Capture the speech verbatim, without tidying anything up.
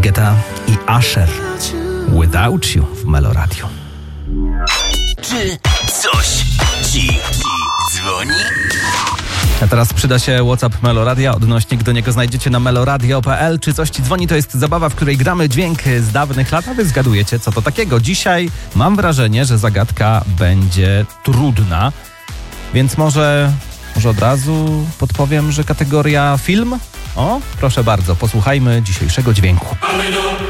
Guetta i Usher. Without You w Melo Radio. Czy coś ci dzwoni? A teraz przyda się WhatsApp Melo Radia. Odnośnik do niego znajdziecie na meloradio kropka p l. Czy coś ci dzwoni? To jest zabawa, w której gramy dźwięk z dawnych lat, a wy zgadujecie, co to takiego. Dzisiaj mam wrażenie, że zagadka będzie trudna, więc może, może od razu podpowiem, że kategoria film? O, proszę bardzo, posłuchajmy dzisiejszego dźwięku.